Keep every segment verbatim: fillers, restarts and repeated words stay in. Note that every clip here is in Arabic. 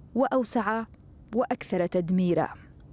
وأوسع وأكثر تدميرا.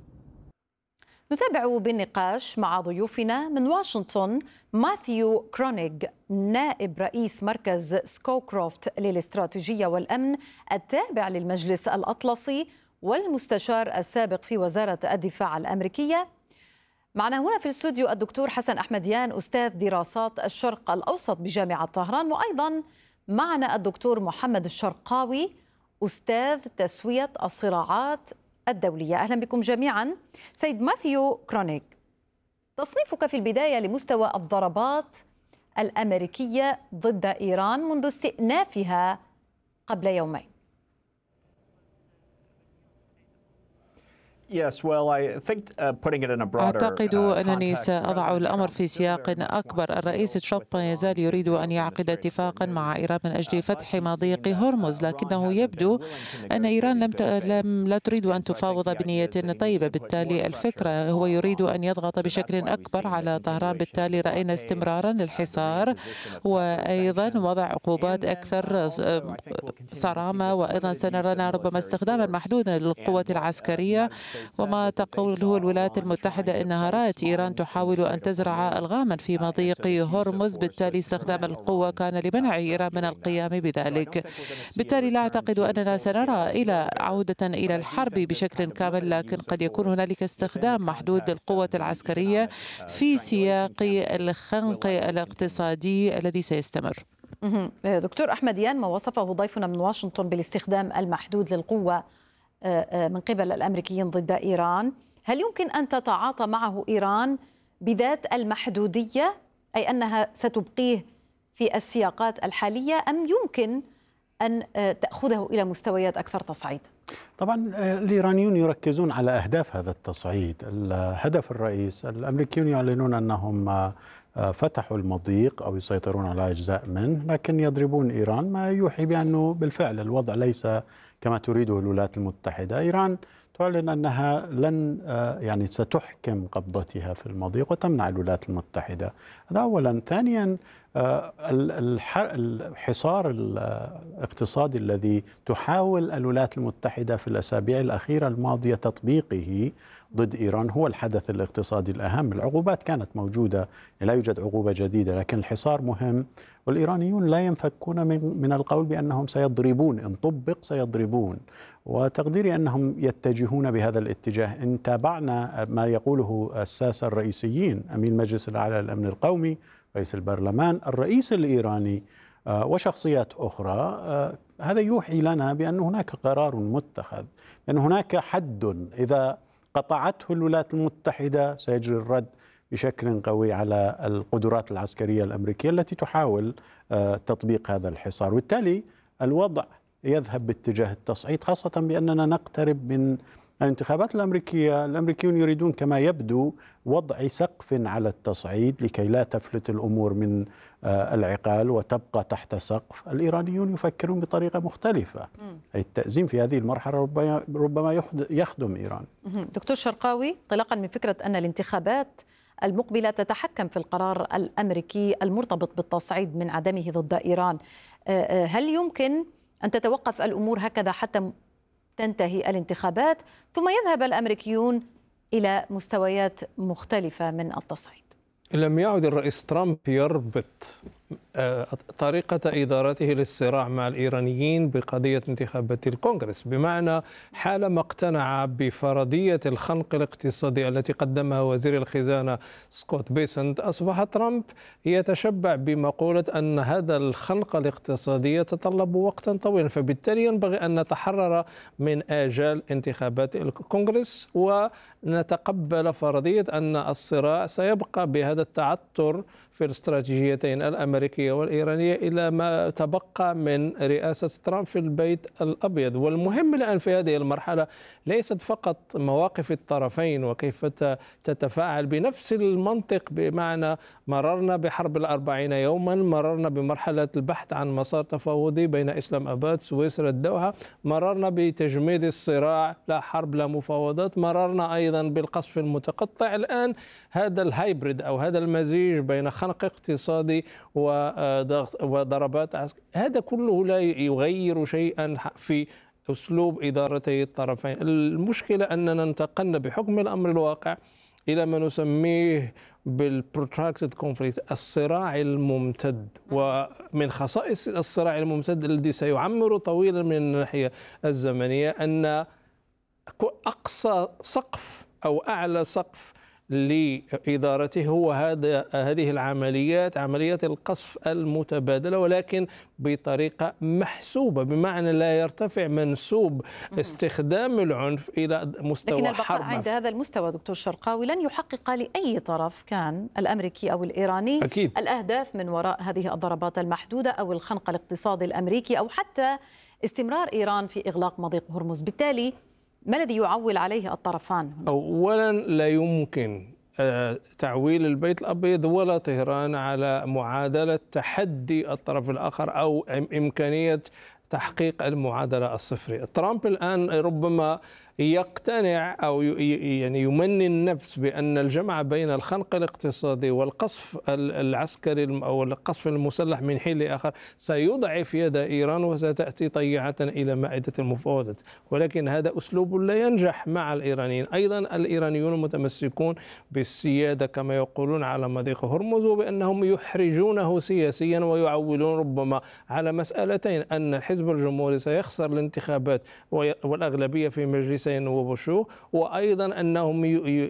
نتابع بالنقاش مع ضيوفنا من واشنطن ماثيو كرونيغ نائب رئيس مركز سكوكروفت للاستراتيجية والأمن التابع للمجلس الأطلسي والمستشار السابق في وزارة الدفاع الأمريكية. معنا هنا في الاستوديو الدكتور حسن أحمديان أستاذ دراسات الشرق الأوسط بجامعة طهران، وأيضا معنا الدكتور محمد الشرقاوي أستاذ تسوية الصراعات الدولية. أهلا بكم جميعا. سيد ماثيو كرونيغ، تصنيفك في البداية لمستوى الضربات الأمريكية ضد إيران منذ استئنافها قبل يومين. أعتقد أنني سأضع الأمر في سياق أكبر. الرئيس ترامب ما يزال يريد أن يعقد اتفاقا مع إيران من أجل فتح مضيق هرمز، لكنه يبدو أن إيران لم لم لا تريد أن تفاوض بنية طيبة. بالتالي الفكرة هو يريد أن يضغط بشكل أكبر على طهران. بالتالي رأينا استمرارا للحصار وأيضا وضع عقوبات أكثر صرامة، وأيضا سنرى ربما استخداما محدودا للقوة العسكرية. وما تقوله الولايات المتحدة أنها رأت إيران تحاول أن تزرع ألغاما في مضيق هرمز، بالتالي استخدام القوة كان لمنع إيران من القيام بذلك. بالتالي لا أعتقد أننا سنرى إلى عودة إلى الحرب بشكل كامل، لكن قد يكون هنالك استخدام محدود للقوة العسكرية في سياق الخنق الاقتصادي الذي سيستمر. دكتور أحمديان، ما وصفه ضيفنا من واشنطن بالاستخدام المحدود للقوة من قبل الأمريكيين ضد إيران، هل يمكن أن تتعاطى معه إيران بذات المحدودية، أي أنها ستبقيه في السياقات الحالية، أم يمكن أن تأخذه إلى مستويات أكثر تصعيدا؟ طبعا الإيرانيون يركزون على أهداف هذا التصعيد. الهدف الرئيس، الأمريكيون يعلنون أنهم فتحوا المضيق أو يسيطرون على أجزاء منه، لكن يضربون إيران، ما يوحي بأنه بالفعل الوضع ليس كما تريده الولايات المتحدة. إيران تعلن أنها لن يعني ستحكم قبضتها في المضيق وتمنع الولايات المتحدة. هذا أولا. ثانيا، الحصار الاقتصادي الذي تحاول الولايات المتحدة في الأسابيع الأخيرة الماضية تطبيقه ضد إيران هو الحدث الاقتصادي الأهم. العقوبات كانت موجودة، لا يوجد عقوبة جديدة، لكن الحصار مهم، والإيرانيون لا ينفكون من, من القول بأنهم سيضربون، إن طبق سيضربون، وتقديري أنهم يتجهون بهذا الاتجاه. إن تابعنا ما يقوله الساسة الرئيسيين، أمين مجلس الأعلى للأمن القومي، رئيس البرلمان، الرئيس الإيراني وشخصيات أخرى، هذا يوحي لنا بأن هناك قرار متخذ، بأن هناك حد إذا قطعته الولايات المتحدة سيجري الرد بشكل قوي على القدرات العسكرية الأمريكية التي تحاول تطبيق هذا الحصار. وبالتالي الوضع يذهب باتجاه التصعيد، خاصة بأننا نقترب من الانتخابات الأمريكية. الأمريكيون يريدون كما يبدو وضع سقف على التصعيد لكي لا تفلت الأمور من العقال وتبقى تحت سقف. الإيرانيون يفكرون بطريقة مختلفة، أي التأزيم في هذه المرحلة ربما يخدم إيران. دكتور شرقاوي، انطلاقا من فكرة أن الانتخابات المقبلة تتحكم في القرار الأمريكي المرتبط بالتصعيد من عدمه ضد إيران، هل يمكن أن تتوقف الأمور هكذا حتى تنتهي الانتخابات ثم يذهب الأمريكيون إلى مستويات مختلفة من التصعيد؟ لم يعد الرئيس ترامب يربط طريقة إدارته للصراع مع الإيرانيين بقضية انتخابات الكونغرس، بمعنى حالما اقتنع بفرضية الخنق الاقتصادي التي قدمها وزير الخزانة سكوت بيسنت، أصبح ترامب يتشبع بمقولة أن هذا الخنق الاقتصادي يتطلب وقتا طويلا، فبالتالي ينبغي أن نتحرر من آجال انتخابات الكونغرس ونتقبل فرضية أن الصراع سيبقى بهذا التعثر في الاستراتيجيتين الأمريكية والإيرانية إلى ما تبقى من رئاسة ترامب في البيت الأبيض. والمهم الآن في هذه المرحلة ليست فقط مواقف الطرفين وكيف تتفاعل بنفس المنطق، بمعنى مررنا بحرب الأربعين يوما، مررنا بمرحلة البحث عن مسار تفاوضي بين إسلام أباد، سويسرا، الدوحة، مررنا بتجميد الصراع، لا حرب لا مفاوضات، مررنا أيضا بالقصف المتقطع. الآن هذا الهايبريد أو هذا المزيج بين خنق اقتصادي وضربات عسكرية، هذا كله لا يغير شيئا في أسلوب إدارتي الطرفين. المشكلة أننا انتقلنا بحكم الأمر الواقع إلى ما نسميه بالبروتراكتد كونفليكت، الصراع الممتد. ومن خصائص الصراع الممتد الذي سيعمر طويلا من الناحية الزمنية أن أقصى سقف أو أعلى سقف لإدارته هو هذا هذه العمليات، عمليات القصف المتبادلة، ولكن بطريقة محسوبة، بمعنى لا يرتفع منسوب استخدام العنف إلى مستوى لكن البقاء حرب. عند هذا المستوى دكتور شرقاوي لن يحقق لأي طرف كان الأمريكي أو الإيراني أكيد. الأهداف من وراء هذه الضربات المحدودة أو الخنق الاقتصادي الأمريكي أو حتى استمرار إيران في إغلاق مضيق هرمز. بالتالي ما الذي يعول عليه الطرفان؟ أولا لا يمكن تعويل البيت الأبيض ولا طهران على معادلة تحدي الطرف الآخر أو إمكانية تحقيق المعادلة الصفرية. ترامب الآن ربما يقتنع أو يعني يمني النفس بأن الجمع بين الخنق الاقتصادي والقصف العسكري أو القصف المسلح من حين لآخر سيضعف يد إيران وستأتي طيعة إلى مائدة المفاوضات، ولكن هذا أسلوب لا ينجح مع الإيرانيين. أيضا الإيرانيون متمسكون بالسيادة كما يقولون على مضيق هرمز، وبأنهم يحرجونه سياسيا ويعولون ربما على مسألتين: أن الحزب الجمهوري سيخسر الانتخابات والأغلبية في مجلس وبشو، وأيضا أنهم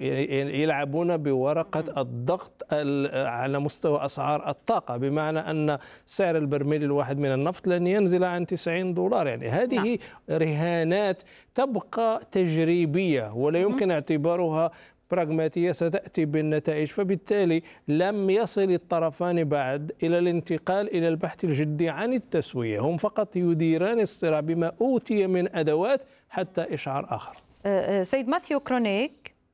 يلعبون بورقة الضغط على مستوى أسعار الطاقة، بمعنى أن سعر البرميل الواحد من النفط لن ينزل عن تسعين دولار. يعني هذه رهانات تبقى تجريبية ولا يمكن اعتبارها براغماتية ستأتي بالنتائج، فبالتالي لم يصل الطرفان بعد إلى الانتقال إلى البحث الجدي عن التسوية، هم فقط يديران الصراع بما أوتي من أدوات حتى إشعار آخر. سيد ماثيو كرونيغ،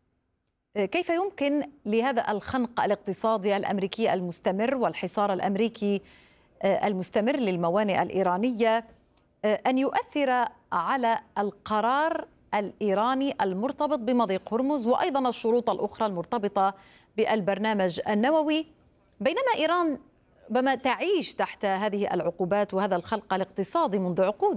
كيف يمكن لهذا الخنق الاقتصادي الأمريكي المستمر والحصار الأمريكي المستمر للموانئ الإيرانية أن يؤثر على القرار الإيراني المرتبط بمضيق هرمز وأيضا الشروط الأخرى المرتبطة بالبرنامج النووي، بينما إيران ربما تعيش تحت هذه العقوبات وهذا الخنق الاقتصادي منذ عقود؟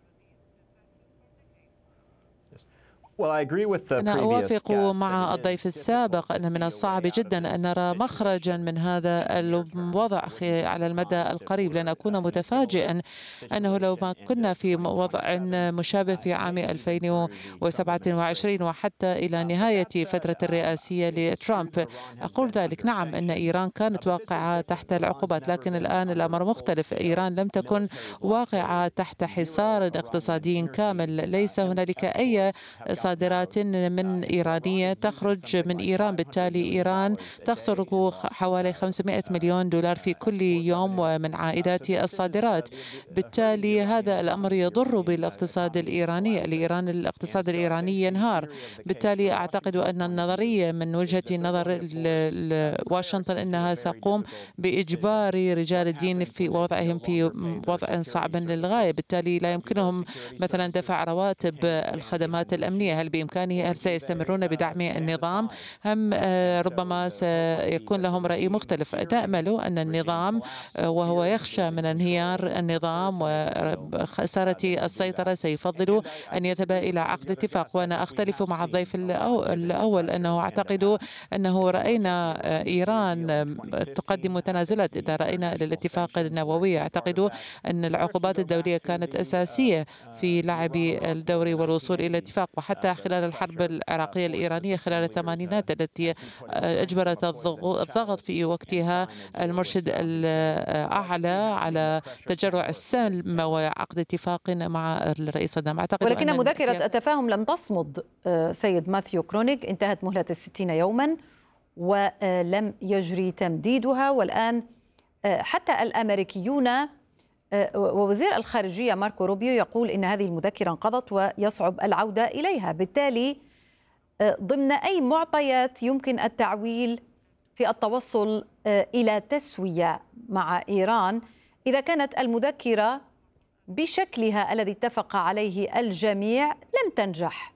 أنا أوافق مع الضيف السابق أن من الصعب جدا أن نرى مخرجا من هذا الوضع على المدى القريب. لن أكون متفاجئا أنه لو ما كنا في وضع مشابه في عام ألفين وسبعة وعشرين وحتى إلى نهاية فترة الرئاسية لترامب. أقول ذلك نعم أن إيران كانت واقعة تحت العقوبات، لكن الآن الأمر مختلف. إيران لم تكن واقعة تحت حصار اقتصادي كامل، ليس هنالك أي صادرات من إيرانية تخرج من إيران، بالتالي إيران تخسر حوالي خمسمائة مليون دولار في كل يوم من عائدات الصادرات. بالتالي هذا الأمر يضر بالاقتصاد الإيراني، الإيران الاقتصاد الإيراني ينهار. بالتالي أعتقد أن النظرية من وجهة نظر واشنطن أنها ستقوم بإجبار رجال الدين في وضعهم في وضع صعب للغاية، بالتالي لا يمكنهم مثلا دفع رواتب الخدمات الأمنية. هل بإمكانه هل سيستمرون بدعم النظام أم ربما سيكون لهم رأي مختلف؟ نأمل أن النظام وهو يخشى من انهيار النظام وخسارة السيطرة سيفضل أن يذهب إلى عقد اتفاق. وأنا أختلف مع الضيف الأول أنه أعتقد أنه رأينا إيران تقدم تنازلات إذا رأينا الاتفاق النووي. أعتقد أن العقوبات الدولية كانت أساسية في لعب الدور والوصول إلى اتفاق، وحتى خلال الحرب العراقية الإيرانية خلال الثمانينات التي أجبرت الضغط في وقتها المرشد الأعلى على تجرع السلم وعقد اتفاق مع الرئيس صدام. أعتقد ولكن أن مذكرة التفاهم لم تصمد سيد ماثيو كرونيغ، انتهت مهلة الستين يوما ولم يجري تمديدها، والآن حتى الأمريكيون ووزير الخارجية ماركو روبيو يقول إن هذه المذكرة انقضت ويصعب العودة إليها. بالتالي ضمن أي معطيات يمكن التعويل في التوصل إلى تسوية مع إيران إذا كانت المذكرة بشكلها الذي اتفق عليه الجميع لم تنجح؟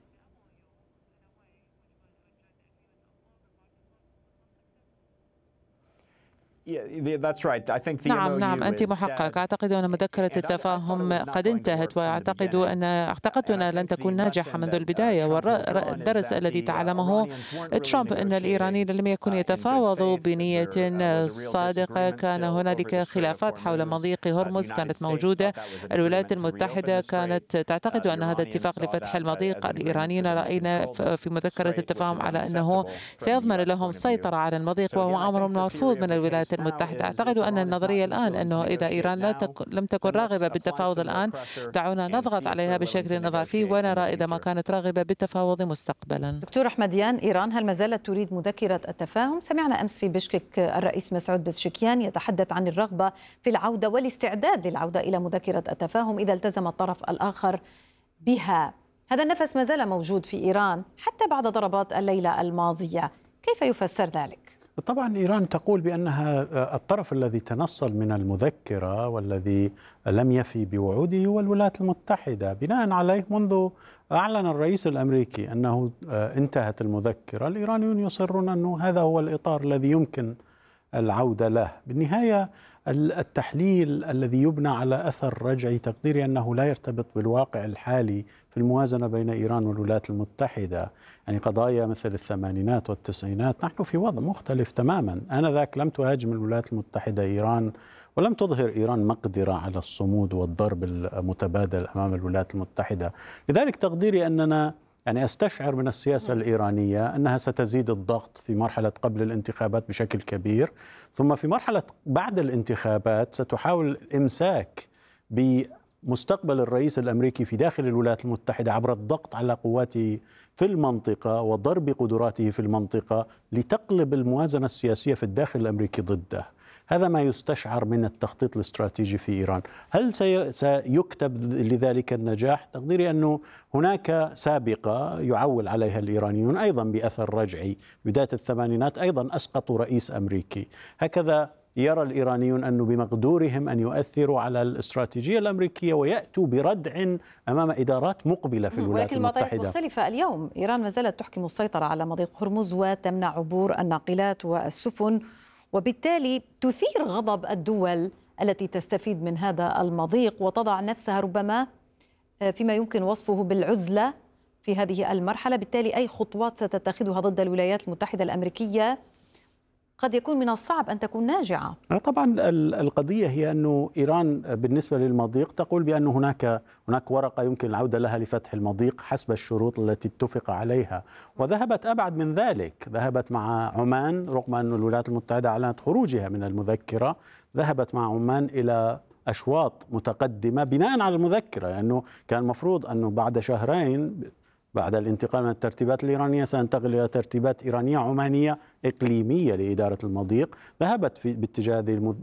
نعم نعم أنت محقق. أعتقد أن مذكرة التفاهم قد انتهت، وأعتقد أن اعتقدت أنها لن تكون ناجحة منذ البداية. والدرس الذي تعلمه ترامب أن الإيرانيين لم يكونوا يتفاوضوا بنية صادقة. كان هنالك خلافات حول مضيق هرمز كانت موجودة. الولايات المتحدة كانت تعتقد أن هذا اتفاق لفتح المضيق. الإيرانيين رأينا في مذكرة التفاهم على أنه سيضمن لهم السيطرة على المضيق، وهو أمر مرفوض من الولايات المتحدة. أعتقد أن النظرية الآن أنه إذا إيران لا تك... لم تكن راغبة بالتفاوض الآن، دعونا نضغط عليها بشكل إضافي ونرى إذا ما كانت راغبة بالتفاوض مستقبلا. دكتور أحمديان، إيران هل ما زالت تريد مذكرة التفاهم؟ سمعنا أمس في بشكك الرئيس مسعود بزشكيان يتحدث عن الرغبة في العودة والاستعداد للعودة إلى مذكرة التفاهم إذا التزم الطرف الآخر بها. هذا النفس ما زال موجود في إيران حتى بعد ضربات الليلة الماضية، كيف يفسر ذلك؟ طبعا إيران تقول بأنها الطرف الذي تنصل من المذكرة والذي لم يفي بوعوده هو الولايات المتحدة. بناء عليه منذ أعلن الرئيس الأمريكي أنه انتهت المذكرة، الإيرانيون يصرون أنه هذا هو الإطار الذي يمكن العودة له. بالنهاية التحليل الذي يبنى على أثر رجعي تقديري أنه لا يرتبط بالواقع الحالي في الموازنة بين إيران والولايات المتحدة. يعني قضايا مثل الثمانينات والتسعينات نحن في وضع مختلف تماما. آنذاك لم تهاجم الولايات المتحدة إيران، ولم تظهر إيران مقدرة على الصمود والضرب المتبادل أمام الولايات المتحدة. لذلك تقديري أننا يعني أستشعر من السياسة الإيرانية أنها ستزيد الضغط في مرحلة قبل الانتخابات بشكل كبير، ثم في مرحلة بعد الانتخابات ستحاول الإمساك بمستقبل الرئيس الأمريكي في داخل الولايات المتحدة عبر الضغط على قواته في المنطقة وضرب قدراته في المنطقة لتقلب الموازنة السياسية في الداخل الأمريكي ضده. هذا ما يستشعر من التخطيط الاستراتيجي في إيران. هل سيكتب لذلك النجاح؟ تقديري أنه هناك سابقة يعول عليها الإيرانيون أيضا بأثر رجعي. بداية الثمانينات أيضا أسقطوا رئيس أمريكي. هكذا يرى الإيرانيون أنه بمقدورهم أن يؤثروا على الاستراتيجية الأمريكية ويأتوا بردع أمام إدارات مقبلة في الولايات المتحدة. ولكن المعطيات مختلفة اليوم. إيران ما زالت تحكم السيطرة على مضيق هرمز وتمنع عبور الناقلات والسفن، وبالتالي تثير غضب الدول التي تستفيد من هذا المضيق وتضع نفسها ربما فيما يمكن وصفه بالعزلة في هذه المرحلة. بالتالي أي خطوات ستتخذها ضد الولايات المتحدة الأمريكية قد يكون من الصعب أن تكون ناجعة. طبعا القضية هي أنه إيران بالنسبة للمضيق تقول بأن هناك هناك ورقة يمكن العودة لها لفتح المضيق حسب الشروط التي اتفق عليها، وذهبت أبعد من ذلك. ذهبت مع عمان رغم أن الولايات المتحدة أعلنت خروجها من المذكرة، ذهبت مع عمان إلى أشواط متقدمة بناء على المذكرة، لأنه كان المفروض أنه بعد شهرين بعد الانتقال من الترتيبات الإيرانية سننتقل إلى ترتيبات إيرانية عمانية إقليمية لإدارة المضيق. ذهبت في باتجاه هذه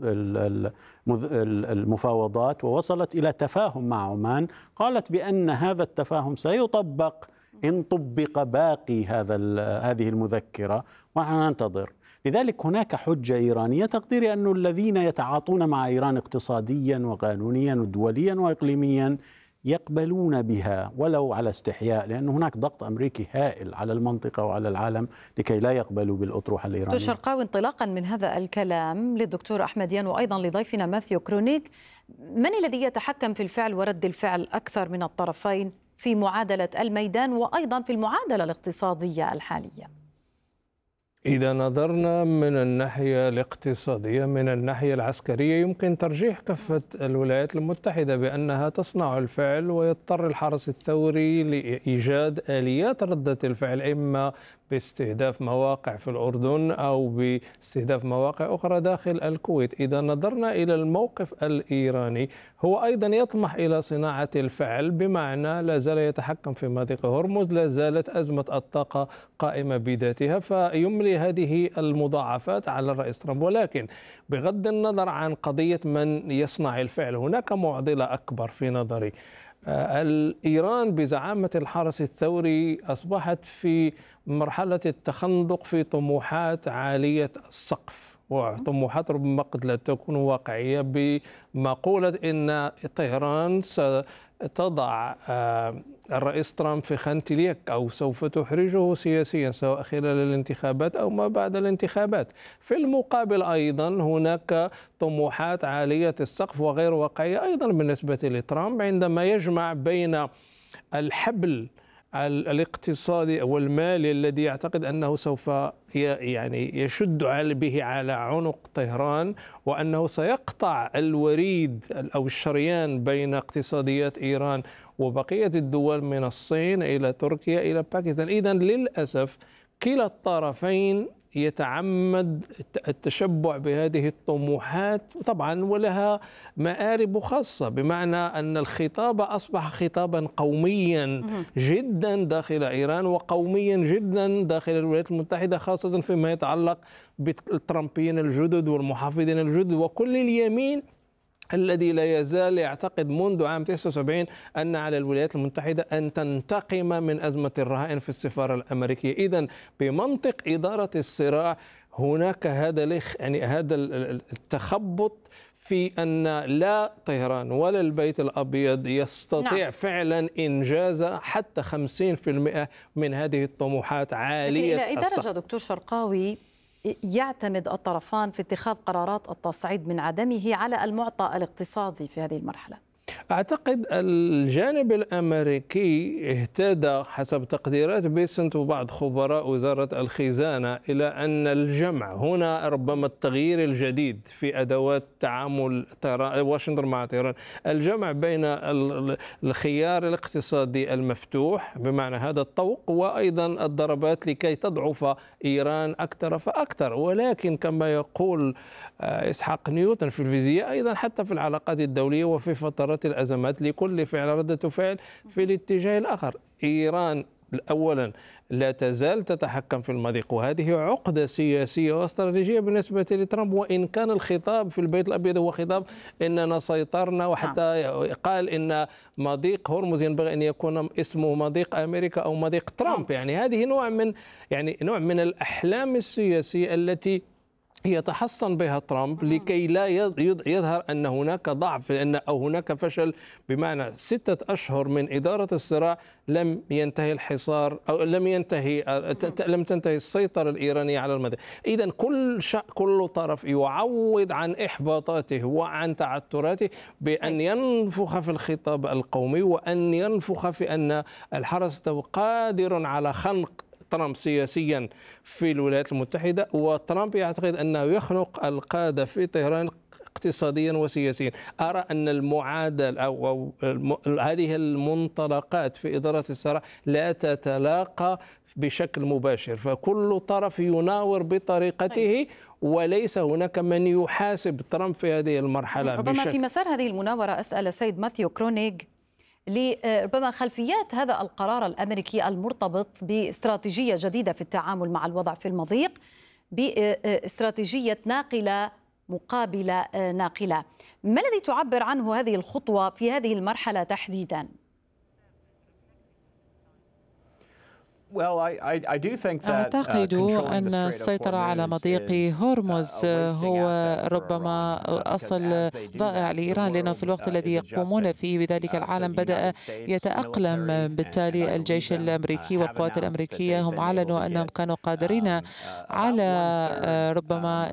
المفاوضات ووصلت إلى تفاهم مع عمان، قالت بأن هذا التفاهم سيطبق إن طبق باقي هذا هذه المذكرة، ونحن ننتظر. لذلك هناك حجة إيرانية تقديري أن الذين يتعاطون مع إيران اقتصاديا وقانونيا ودوليا وإقليميا يقبلون بها ولو على استحياء، لأن هناك ضغط أمريكي هائل على المنطقة وعلى العالم لكي لا يقبلوا بالأطروحة الإيرانية. دكتور شرقاوي، انطلاقا من هذا الكلام للدكتور أحمديان وأيضا لضيفنا ماثيو كرونيك، من الذي يتحكم في الفعل ورد الفعل أكثر من الطرفين في معادلة الميدان وأيضا في المعادلة الاقتصادية الحالية؟ إذا نظرنا من الناحية الاقتصادية، من الناحية العسكرية يمكن ترجيح كفة الولايات المتحدة بأنها تصنع الفعل، ويضطر الحرس الثوري لإيجاد آليات ردة الفعل، إما باستهداف مواقع في الأردن أو باستهداف مواقع أخرى داخل الكويت. إذا نظرنا إلى الموقف الإيراني هو أيضا يطمح إلى صناعة الفعل، بمعنى لا زال يتحكم في مضيق هرمز، لا زالت أزمة الطاقة قائمة بذاتها، فيملي هذه المضاعفات على الرئيس ترامب. ولكن بغض النظر عن قضية من يصنع الفعل، هناك معضلة أكبر في نظري. إيران بزعامة الحرس الثوري أصبحت في مرحلة التخندق في طموحات عالية السقف، وطموحات ربما قد لا تكون واقعية، بمقولة إن طهران تضع الرئيس ترامب في خانة اليك أو سوف تحرجه سياسيا سواء خلال الانتخابات أو ما بعد الانتخابات. في المقابل أيضا هناك طموحات عالية السقف وغير واقعية أيضا بالنسبة لترامب عندما يجمع بين الحبل الاقتصادي والمالي الذي يعتقد أنه سوف يعني يشد به على عنق طهران، وأنه سيقطع الوريد أو الشريان بين اقتصاديات إيران وبقية الدول من الصين إلى تركيا إلى باكستان. إذن للأسف كلا الطرفين يتعمد التشبع بهذه الطموحات طبعا، ولها مآرب خاصة، بمعنى أن الخطاب أصبح خطابا قوميا جدا داخل إيران وقوميا جدا داخل الولايات المتحدة، خاصة فيما يتعلق بالترامبيين الجدد والمحافظين الجدد وكل اليمين الذي لا يزال يعتقد منذ عام تسعة وسبعين أن على الولايات المتحدة أن تنتقم من أزمة الرهائن في السفارة الأمريكية. إذن بمنطق إدارة الصراع هناك هذا يعني هذا التخبط في أن لا طهران ولا البيت الأبيض يستطيع نعم. فعلا إنجاز حتى خمسين بالمئة من هذه الطموحات عالية إلى أي درجة دكتور شرقاوي يعتمد الطرفان في اتخاذ قرارات التصعيد من عدمه على المعطى الاقتصادي في هذه المرحلة؟ أعتقد الجانب الأمريكي اهتدى حسب تقديرات بيسنت وبعض خبراء وزارة الخزانة إلى أن الجمع هنا ربما التغيير الجديد في أدوات تعامل واشنطن مع طهران، الجمع بين الخيار الاقتصادي المفتوح بمعنى هذا الطوق وأيضا الضربات لكي تضعف إيران أكثر فأكثر. ولكن كما يقول إسحاق نيوتن في الفيزياء أيضا حتى في العلاقات الدولية وفي فترات الأزمات لكل فعل ردة فعل في الاتجاه الآخر. إيران أولا لا تزال تتحكم في المضيق، وهذه عقدة سياسية واستراتيجية بالنسبة لترامب، وإن كان الخطاب في البيت الأبيض هو خطاب إننا سيطرنا، وحتى قال إن مضيق هرمز ينبغي أن يكون اسمه مضيق أمريكا أو مضيق ترامب. يعني هذه نوع من يعني نوع من الأحلام السياسية التي يتحصن بها ترامب لكي لا يظهر أن هناك ضعف لأن أو هناك فشل، بمعنى ستة أشهر من إدارة الصراع لم ينتهي الحصار أو لم ينتهي لم تنتهي السيطرة الإيرانية على المضيق. إذن كل كل طرف يعوض عن إحباطاته وعن تعثراته بأن ينفخ في الخطاب القومي وأن ينفخ في أن الحرس قادر على خنق ترامب سياسيا في الولايات المتحدة، وترامب يعتقد أنه يخنق القادة في طهران اقتصاديا وسياسيا. أرى أن المعادل أو, أو هذه المنطلقات في إدارة الصراع لا تتلاقى بشكل مباشر، فكل طرف يناور بطريقته وليس هناك من يحاسب ترامب في هذه المرحلة. ربما في مسار هذه المناورة أسأل السيد ماثيو كرونيغ لربما خلفيات هذا القرار الأمريكي المرتبط باستراتيجية جديدة في التعامل مع الوضع في المضيق، باستراتيجية ناقلة مقابل ناقلة. ما الذي تعبر عنه هذه الخطوة في هذه المرحلة تحديداً؟ أعتقد أن السيطرة على مضيق هرمز هو ربما أصل ضائع لإيران، لأنه في الوقت الذي يقومون فيه بذلك العالم بدأ يتأقلم. بالتالي الجيش الأمريكي والقوات الأمريكية هم أعلنوا أنهم كانوا قادرين على ربما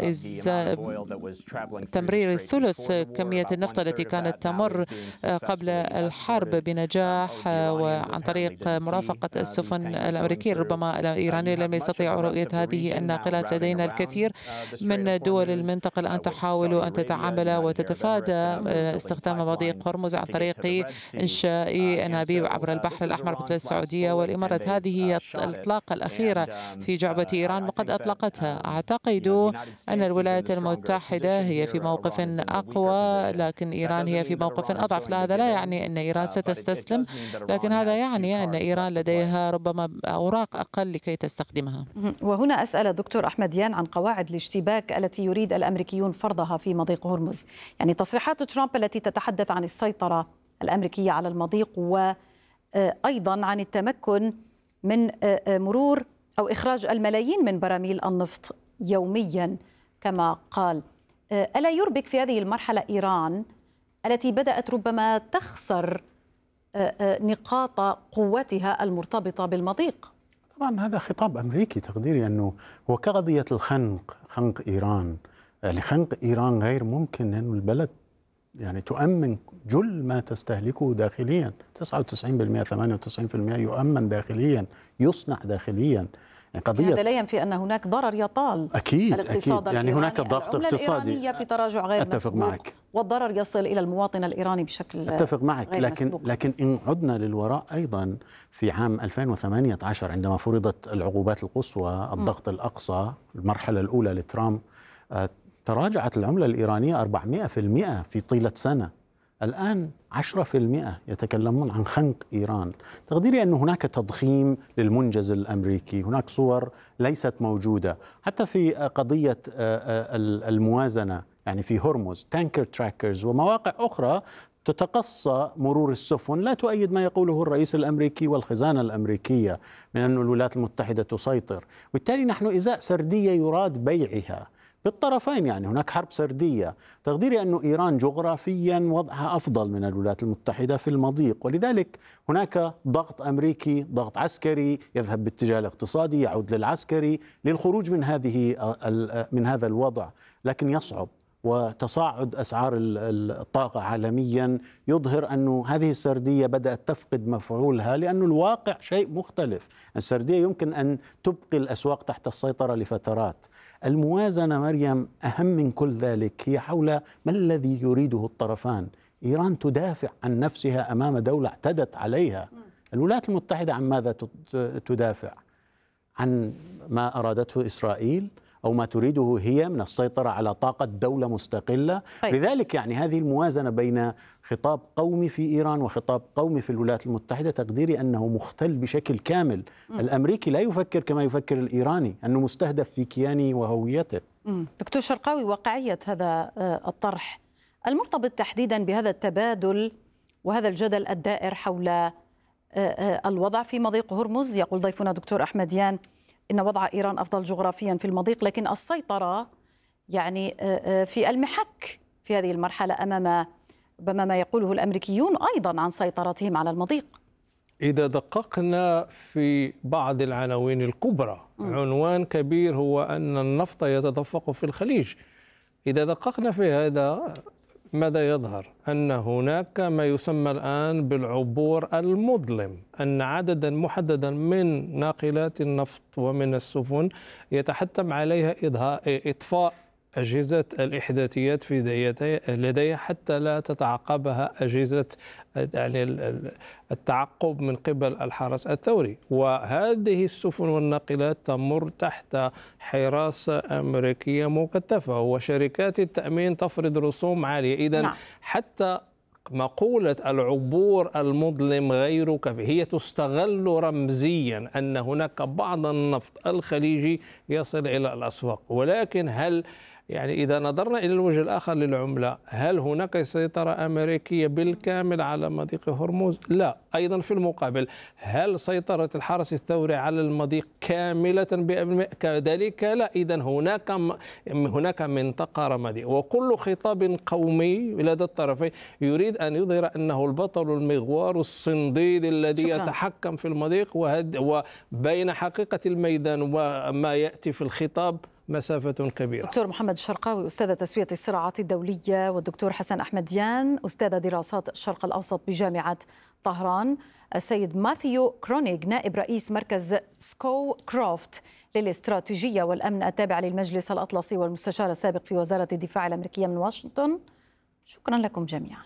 تمرير ثلث كمية النفط التي كانت تمر قبل الحرب بنجاح وعن طريق مرافقة السفن الأمريكية. ربما الإيرانيين لم يستطيعوا رؤية هذه الناقلات. لدينا الكثير من دول المنطقة الآن تحاول أن تتعامل وتتفادى استخدام مضيق هرمز عن طريق إنشاء أنابيب عبر البحر الأحمر مثل السعودية والإمارات. هذه هي الإطلاقة الأخيرة في جعبة إيران وقد أطلقتها. أعتقد أن الولايات المتحدة هي في موقف أقوى، لكن إيران هي في موقف أضعف. هذا لا يعني أن إيران ستستسلم، لكن هذا يعني أن إيران لديها ربما أوراق أقل لكي تستخدمها. وهنا أسأل الدكتور أحمد ديان عن قواعد الاشتباك التي يريد الأمريكيون فرضها في مضيق هرمز. يعني تصريحات ترامب التي تتحدث عن السيطرة الأمريكية على المضيق وأيضا عن التمكن من مرور أو إخراج الملايين من براميل النفط يوميا كما قال. ألا يربك في هذه المرحلة إيران التي بدأت ربما تخسر نقاط قوتها المرتبطة بالمضيق؟ طبعا هذا خطاب أمريكي تقديري، أنه هو كقضية الخنق، خنق إيران. يعني خنق إيران غير ممكن، لأن البلد يعني تؤمن جل ما تستهلكه داخليا، تسعة وتسعين بالمئة ثمانية وتسعين بالمئة يؤمن داخليا، يصنع داخليا. يعني قضية هذا لا ينفي أن هناك ضرر يطال أكيد الاقتصاد أكيد، يعني هناك ضغط اقتصادي. الإيرانية في تراجع غير أتفق مسبوق معك. والضرر يصل إلى المواطن الإيراني بشكل أتفق معك، غير لكن مسبوق. لكن إن عدنا للوراء أيضا في عام ألفين وثمانية عشر عندما فرضت العقوبات القصوى، الضغط م. الأقصى، المرحلة الأولى لترامب، تراجعت العملة الإيرانية أربعمئة بالمئة في طيلة سنة. الآن عشرة بالمئة يتكلمون عن خنق إيران. تقديري أن هناك تضخيم للمنجز الأمريكي، هناك صور ليست موجودة حتى في قضية الموازنة، يعني في هرمز، تانكر تراكرز ومواقع أخرى تتقصى مرور السفن لا تؤيد ما يقوله الرئيس الأمريكي والخزانة الأمريكية من أن الولايات المتحدة تسيطر. بالتالي نحن إزاء سردية يراد بيعها بالطرفين، يعني هناك حرب سردية. تقديري أن إيران جغرافيا وضعها أفضل من الولايات المتحدة في المضيق، ولذلك هناك ضغط أمريكي، ضغط عسكري يذهب باتجاه الاقتصادي يعود للعسكري للخروج من هذه من هذا الوضع، لكن يصعب. وتصاعد أسعار الطاقة عالميا يظهر أن هذه السردية بدأت تفقد مفعولها، لأن الواقع شيء مختلف. السردية يمكن أن تبقي الأسواق تحت السيطرة لفترات. الموازنة مريم أهم من كل ذلك، هي حول ما الذي يريده الطرفان. إيران تدافع عن نفسها أمام دولة اعتدت عليها. الولايات المتحدة عن ماذا تدافع؟ عن ما أرادته إسرائيل أو ما تريده هي من السيطرة على طاقة دولة مستقلة. طيب. لذلك يعني هذه الموازنة بين خطاب قومي في إيران وخطاب قومي في الولايات المتحدة تقديري أنه مختل بشكل كامل. م. الأمريكي لا يفكر كما يفكر الإيراني، أنه مستهدف في كيانه وهويته. م. دكتور شرقاوي، واقعية هذا الطرح المرتبط تحديدا بهذا التبادل وهذا الجدل الدائر حول الوضع في مضيق هرمز، يقول ضيفنا دكتور أحمديان إن وضع إيران أفضل جغرافيا في المضيق، لكن السيطرة يعني في المحك في هذه المرحلة أمام ربما ما يقوله الأمريكيون أيضا عن سيطرتهم على المضيق. إذا دققنا في بعض العناوين الكبرى، م. عنوان كبير هو أن النفط يتدفق في الخليج. إذا دققنا في هذا ماذا يظهر؟ أن هناك ما يسمى الآن بالعبور المظلم، أن عددا محددا من ناقلات النفط ومن السفن يتحتم عليها إطفاء أجهزة الإحداثيات في لديها حتى لا تتعقبها أجهزة يعني التعقب من قبل الحرس الثوري. وهذه السفن والناقلات تمر تحت حراسة أمريكية مكثفة، وشركات التأمين تفرض رسوم عالية. إذن نعم. حتى مقولة العبور المظلم غير كافي، هي تستغل رمزيا أن هناك بعض النفط الخليجي يصل إلى الأسواق، ولكن هل يعني إذا نظرنا إلى الوجه الآخر للعملة، هل هناك سيطرة أمريكية بالكامل على مضيق هرمز؟ لا. أيضا في المقابل، هل سيطرة الحرس الثوري على المضيق كاملة كذلك؟ لا. إذا هناك هناك منطقة رمادية، وكل خطاب قومي لدى الطرفين يريد أن يظهر أنه البطل المغوار الصنديد الذي شكرا. يتحكم في المضيق، وبين حقيقة الميدان وما يأتي في الخطاب مسافة كبيرة. دكتور محمد الشرقاوي أستاذ تسوية الصراعات الدولية، والدكتور حسن أحمديان أستاذ دراسات الشرق الأوسط بجامعة طهران، السيد ماثيو كرونيغ نائب رئيس مركز سكو كروفت للاستراتيجية والأمن التابع للمجلس الأطلسي والمستشار السابق في وزارة الدفاع الأمريكية من واشنطن. شكرا لكم جميعا.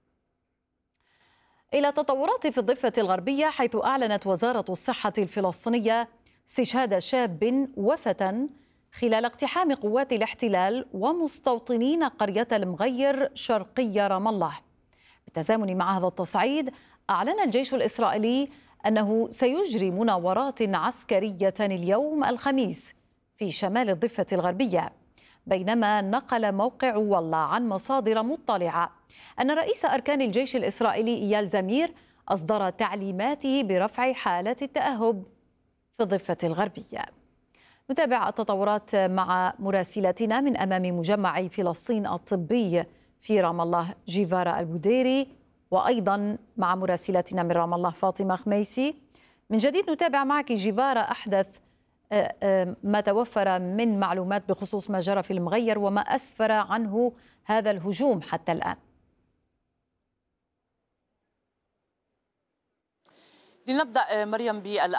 إلى تطورات في الضفة الغربية، حيث أعلنت وزارة الصحة الفلسطينية استشهاد شاب وفتى خلال اقتحام قوات الاحتلال ومستوطنين قرية المغير شرقي رام الله. بالتزامن مع هذا التصعيد، أعلن الجيش الإسرائيلي أنه سيجري مناورات عسكرية اليوم الخميس في شمال الضفة الغربية، بينما نقل موقع والله عن مصادر مطلعة أن رئيس أركان الجيش الإسرائيلي إيال زمير أصدر تعليماته برفع حالة التأهب في الضفة الغربية. نتابع التطورات مع مراسلتنا من أمام مجمع فلسطين الطبي في رام الله جيفارا البوديري. وأيضا مع مراسلتنا من رام الله فاطمة خميسي. من جديد نتابع معك جيفارا أحدث ما توفر من معلومات بخصوص ما جرى في المغير وما أسفر عنه هذا الهجوم حتى الآن. لنبدأ مريم بال